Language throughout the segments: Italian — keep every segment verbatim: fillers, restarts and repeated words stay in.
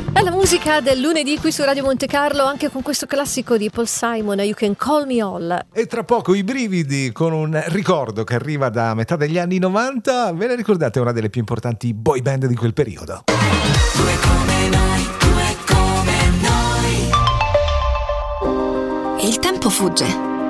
È la musica del lunedì qui su Radio Monte Carlo, anche con questo classico di Paul Simon, You Can Call Me All. E tra poco i brividi con un ricordo che arriva da metà degli anni novanta. Ve ne ricordate una delle più importanti boy band di quel periodo? Due come noi, due come noi. E il tempo fugge,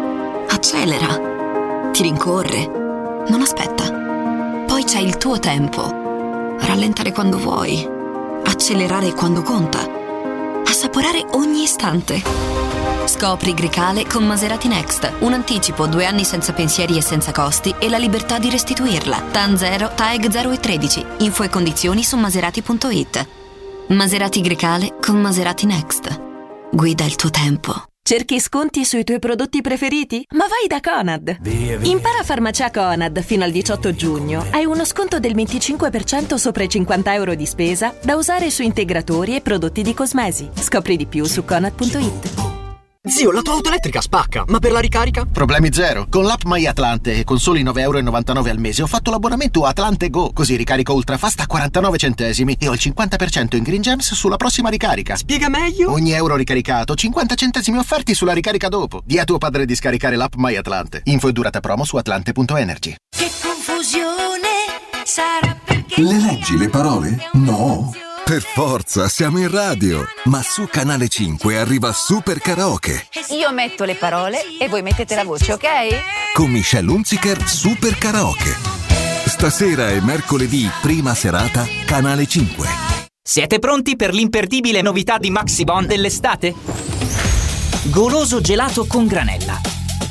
accelera, ti rincorre, non aspetta. Poi c'è il tuo tempo, rallentare quando vuoi, accelerare quando conta, assaporare ogni istante. Scopri Grecale con Maserati Next, un anticipo, due anni senza pensieri e senza costi e la libertà di restituirla. T A N zero, T A E G zero e tredici. Info e condizioni su maserati punto it. Maserati Grecale con Maserati Next. Guida il tuo tempo. Cerchi sconti sui tuoi prodotti preferiti? Ma vai da Conad! Via, via. Impara Farmacia Conad fino al diciotto giugno. Hai uno sconto del venticinque per cento sopra i cinquanta euro di spesa da usare su integratori e prodotti di cosmesi. Scopri di più su conad punto it. Zio, la tua auto elettrica spacca, ma per la ricarica? Problemi zero. Con l'app MyAtlante e con soli nove virgola novantanove euro al mese ho fatto l'abbonamento Atlante Go. Così ricarico ultrafast a quarantanove centesimi e ho il cinquanta per cento in Green Gems sulla prossima ricarica. Spiega meglio? Ogni euro ricaricato, cinquanta centesimi offerti sulla ricarica dopo. Di a tuo padre di scaricare l'app MyAtlante. Info e durata promo su atlante punto energy. Che confusione sarà perché... Le leggi le parole? No. Per forza, siamo in radio. Ma su Canale cinque arriva Super Karaoke. Io metto le parole e voi mettete la voce, ok? Con Michelle Hunziker, Super Karaoke. Stasera è mercoledì, prima serata, Canale cinque. Siete pronti per l'imperdibile novità di Maxibon dell'estate? Goloso gelato con granella,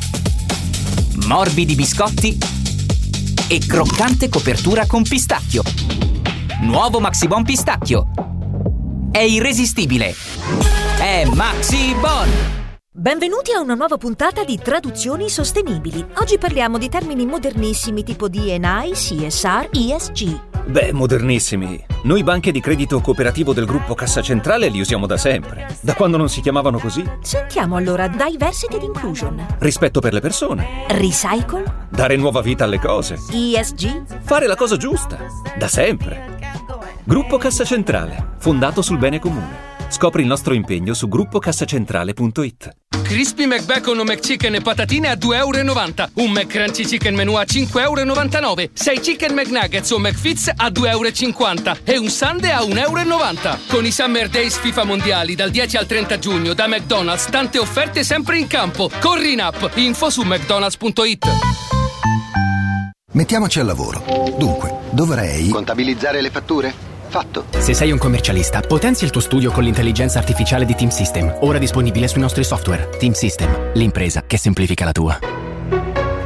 morbidi biscotti e croccante copertura con pistacchio. Nuovo Maxibon pistacchio. È irresistibile. È Maxibon. Benvenuti a una nuova puntata di Traduzioni Sostenibili. Oggi parliamo di termini modernissimi tipo D and I, C S R, E S G. Beh, modernissimi. Noi banche di credito cooperativo del gruppo Cassa Centrale li usiamo da sempre. Da quando non si chiamavano così. Sentiamo allora Diversity and Inclusion. Rispetto per le persone. Recycle. Dare nuova vita alle cose. E S G. Fare la cosa giusta. Da sempre. Gruppo Cassa Centrale, fondato sul bene comune. Scopri il nostro impegno su gruppo cassacentrale punto it. Crispy McBacon o McChicken e patatine a due virgola novanta euro. Un McCrunchy Chicken Menù a cinque virgola novantanove euro. sei Chicken McNuggets o McFits a due virgola cinquanta euro. E un Sundae a un virgola novanta euro. Con i Summer Days FIFA Mondiali dal dieci al trenta giugno da McDonald's, tante offerte sempre in campo. Corri in app. Info su mcdonalds punto it. Mettiamoci al lavoro. Dunque, dovrei... Contabilizzare le fatture? Fatto. Se sei un commercialista, potenzia il tuo studio con l'intelligenza artificiale di Team System, ora disponibile sui nostri software. Team System, l'impresa che semplifica la tua.